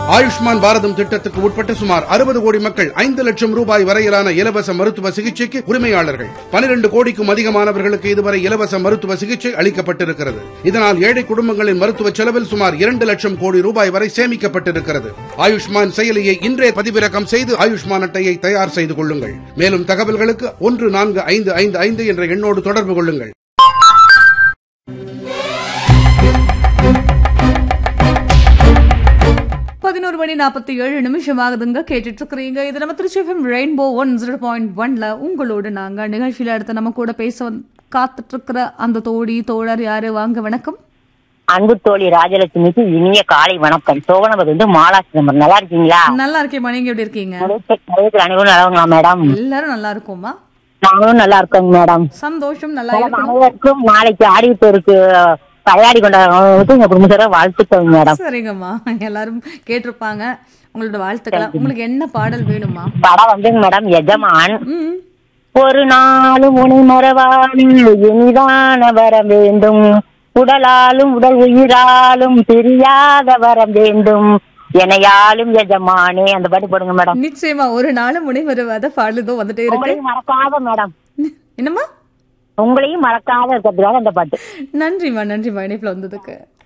ஆயுஷ்மான் பாரதம் திட்டத்துக்கு உட்பட்ட சுமார் 60 கோடி மக்கள் 5 லட்சம் ரூபாய் வரையிலான இலவச மருத்துவ சிகிச்சைக்கு உரிமையாளர்கள். 12 கோடிக்கும் அதிகமானவர்களுக்கு இதுவரை இலவச மருத்துவ சிகிச்சை அளிக்கப்பட்டிருக்கிறது. இதனால் ஏழை குடும்பங்களின் மருத்துவ செலவில் சுமார் 2 லட்சம் கோடி ரூபாய் வரை சேமிக்கப்பட்டிருக்கிறது. ஆயுஷ்மான் செயலியை இன்றே பதிவிறக்கம் செய்து ஆயுஷ்மான் அட்டையை தயார் செய்து கொள்ளுங்கள். மேலும் தகவல்களுக்கு 14555 என்ற எண்ணோடு தொடர்பு கொள்ளுங்கள். பதினோரு மணி 47 ஆகுதுங்க. கேட்டுட்டு இருக்கிறீங்க. இது நம்ம திருச்சி FM ரெயின்போ 101.1ல உங்களோடு நாங்க நிகழ்ச்சியில அடுத்து நம்ம கூட பேச காத்துட்டு இருக்கிற அந்த தோழி தோழர் யாரு? வாங்க, வணக்கம். அன்பு தோழி ராஜலட்சுமிக்கு இனிய காலை வணக்கம். சோழனபதி வந்து மாலா சிதம்பரம். நல்லா இருக்கீங்களா? நல்லா இருக்கேன். நீங்க எப்படி இருக்கீங்க? அனைவரும் நல்லாங்களா மேடம்? எல்லாரும் நல்லா இருக்கோமா? நாங்களும் நல்லா இருக்கோங்க மேடம். சந்தோஷம். நல்லா அனைவருக்கும் நாளைக்கு ஆடிப்பேருக்கு தயாரி கொண்டாடுறது எங்க குடும்பத்தோட வாழ்த்துக்கள் மேடம். சரிங்கம்மா, எல்லாரும் கேட்டிருப்பாங்க. உங்களோட வாழ்த்துக்கள். உங்களுக்கு என்ன பாடல் வேணுமா? படம் வந்து மேடம் எஜமான். ஒரு நாளும் உனை மறவாலும் இனிதான வர வேண்டும், உடலாலும் உடல் உயிராலும் பிரியாத வர வேண்டும், எனையாலும் எஜமானே. அந்த பாட்டு போடுங்க மேடம். நிச்சயமா. ஒரு நாளும் முனை வருவாத பாடுதோ வந்துட்டே இருக்கு. மறக்காத மேடம். என்னம்மா? உங்களையும் மறக்காத இருக்கிறதுக்காக அந்த பாட்டு. நன்றிமா, நன்றிமா இணைப்புல வந்ததுக்கு.